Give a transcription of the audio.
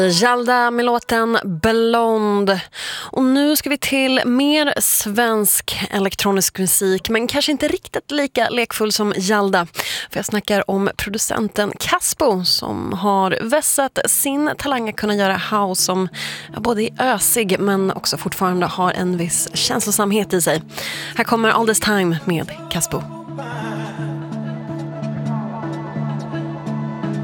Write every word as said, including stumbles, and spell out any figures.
Jalda med låten Blonde. Och nu ska vi till mer svensk elektronisk musik, men kanske inte riktigt lika lekfull som Jalda. För jag snackar om producenten Caspo som har vässat sin talang att kunna göra house som både är ösig men också fortfarande har en viss känslosamhet i sig. Här kommer All This Time med Caspo.